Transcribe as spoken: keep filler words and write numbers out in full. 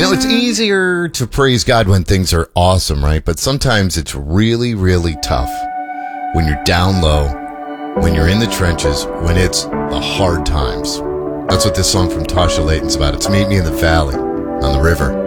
You know, it's easier to praise God when things are awesome, right? But sometimes it's really, really tough when you're down low, when you're in the trenches, when it's the hard times. That's what this song from Tasha Layton's about. It's Meet Me in the Valley on the River.